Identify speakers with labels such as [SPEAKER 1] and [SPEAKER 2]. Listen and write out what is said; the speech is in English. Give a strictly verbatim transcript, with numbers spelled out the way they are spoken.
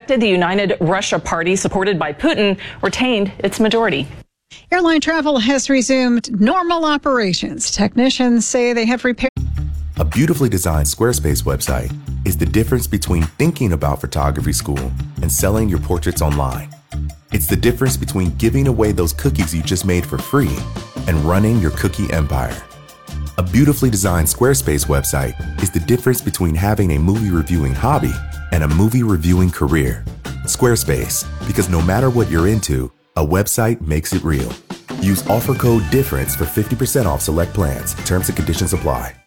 [SPEAKER 1] The United Russia Party, supported by Putin, retained its majority.
[SPEAKER 2] Airline travel has resumed normal operations. Technicians say they have repaired.
[SPEAKER 3] A beautifully designed Squarespace website is the difference between thinking about photography school and selling your portraits online. It's the difference between giving away those cookies you just made for free and running your cookie empire. A beautifully designed Squarespace website is the difference between having a movie reviewing hobby and a movie reviewing career. Squarespace, because no matter what you're into, a website makes it real. Use offer code DIFFERENCE for fifty percent off select plans. Terms and conditions apply.